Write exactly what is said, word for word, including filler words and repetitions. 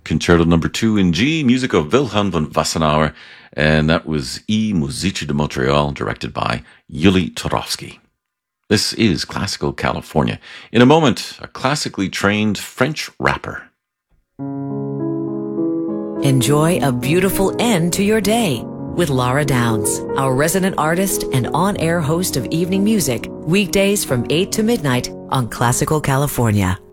Concerto number two in G, music of Wilhelm von Wassenaar, and that was E Musici de Montreal, directed by Yuli Turovsky. This is Classical California. In a moment, a classically trained French rapper. Enjoy a beautiful end to your day with Laura Downs, our resident artist and on-air host of evening music, weekdays from eight to midnight on Classical California.